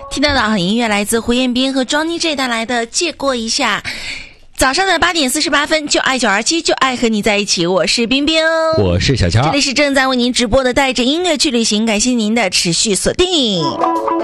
听到的好音乐来自胡彦斌和 Johnny J 带来的《借过一下》。早上的8点48分，就爱927，就爱和你在一起。我是冰冰， 我是小乔， 这里是正在为您直播的带着音乐去旅行，感谢您的持续锁定。